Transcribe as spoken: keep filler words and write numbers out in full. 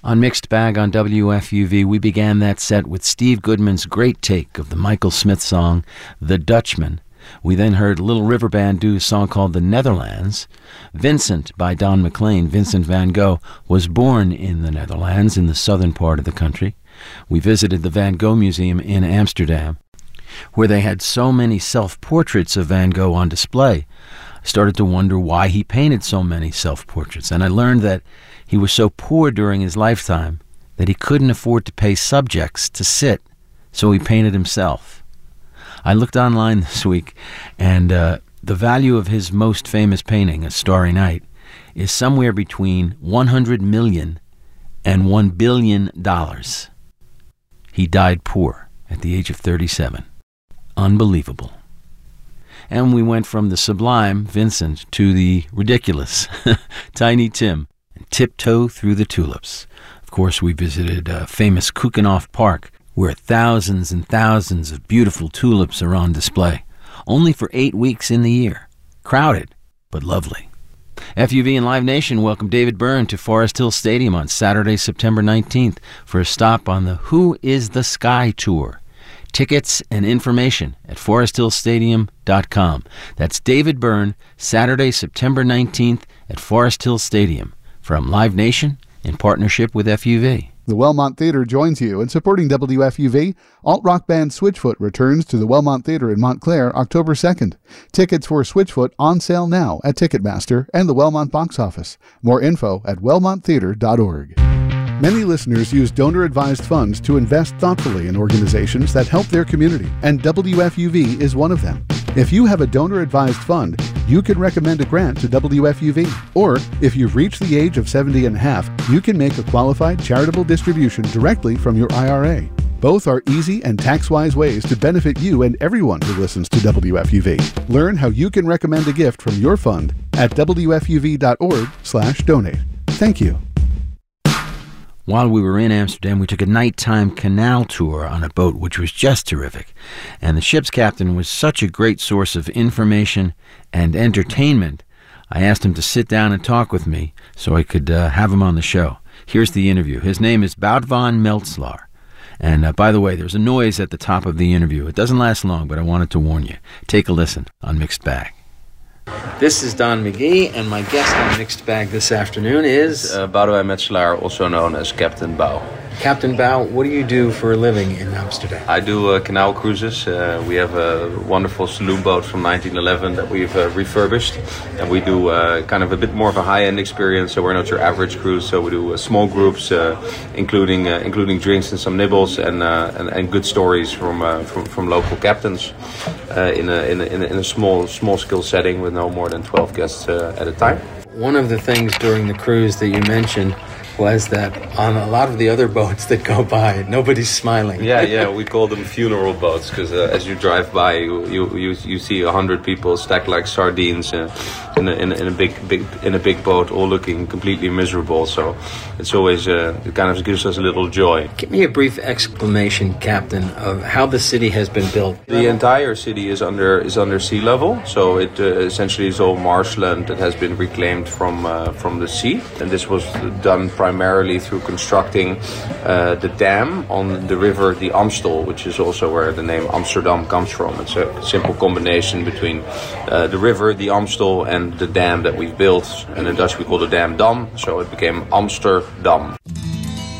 On Mixed Bag on W F U V, we began that set with Steve Goodman's great take of the Michael Smith song, The Dutchman. We then heard Little River Band do a song called The Netherlands. Vincent by Don McLean, Vincent van Gogh, was born in the Netherlands, in the southern part of the country. We visited the Van Gogh Museum in Amsterdam, where they had so many self-portraits of Van Gogh on display. I started to wonder why he painted so many self-portraits, and I learned that he was so poor during his lifetime that he couldn't afford to pay subjects to sit, so he painted himself. I looked online this week, and uh, the value of his most famous painting, A Starry Night, is somewhere between one hundred million dollars and one billion dollars. He died poor at the age of thirty-seven. Unbelievable. And we went from the sublime Vincent to the ridiculous Tiny Tim, and Tiptoe Through the Tulips. Of course, we visited uh, famous Keukenhof Park, where thousands and thousands of beautiful tulips are on display, only for eight weeks in the year. Crowded, but lovely. F U V and Live Nation welcome David Byrne to Forest Hill Stadium on Saturday, September nineteenth for a stop on the Who is the Sky Tour. Tickets and information at forest hill stadium dot com. That's David Byrne, Saturday, September nineteenth at Forest Hill Stadium. From Live Nation in partnership with F U V. The Wellmont Theatre joins you in supporting W F U V. Alt-rock band Switchfoot returns to the Wellmont Theatre in Montclair October second. Tickets for Switchfoot on sale now at Ticketmaster and the Wellmont box office. More info at wellmont theatre dot org. Many listeners use donor-advised funds to invest thoughtfully in organizations that help their community, and W F U V is one of them. If you have a donor-advised fund, you can recommend a grant to W F U V. Or, if you've reached the age of seventy and a half, you can make a qualified charitable distribution directly from your I R A. Both are easy and tax-wise ways to benefit you and everyone who listens to W F U V. Learn how you can recommend a gift from your fund at W F U V dot org slash donate. Thank you. While we were in Amsterdam, we took a nighttime canal tour on a boat, which was just terrific. And the ship's captain was such a great source of information and entertainment. I asked him to sit down and talk with me so I could uh, have him on the show. Here's the interview. His name is Bout van Meltzelaar. And uh, by the way, there's a noise at the top of the interview. It doesn't last long, but I wanted to warn you. Take a listen on Mixed Bag. This is Don McGee, and my guest on Mixed Bag this afternoon is... Uh, Boudewijn Metselaar, also known as Captain Bow. Captain Bow, what do you do for a living in Amsterdam? I do uh, canal cruises. Uh, we have a wonderful saloon boat from nineteen eleven that we've uh, refurbished. And we do uh, kind of a bit more of a high-end experience, so we're not your average cruise. So we do uh, small groups, uh, including uh, including drinks and some nibbles, and uh, and, and good stories from uh, from, from local captains uh, in, a, in, a, in a in a small small scale setting with no more than twelve guests uh, at a time. One of the things during the cruise that you mentioned was that on a lot of the other boats that go by, nobody's smiling. Yeah, yeah, we call them funeral boats because uh, as you drive by, you you you, you see a hundred people stacked like sardines uh, in, a, in, a, in a big big in a big boat, all looking completely miserable. So it's always uh, it kind of gives us a little joy. Give me a brief explanation, Captain, of how the city has been built. The entire city is under is under sea level, so it uh, essentially is all marshland that has been reclaimed from uh, from the sea, and this was done primarily through constructing uh, the dam on the river the Amstel, which is also where the name Amsterdam comes from. It's a simple combination between uh, the river, the Amstel, and the dam that we've built. And in Dutch we call the dam Dam, so it became Amsterdam.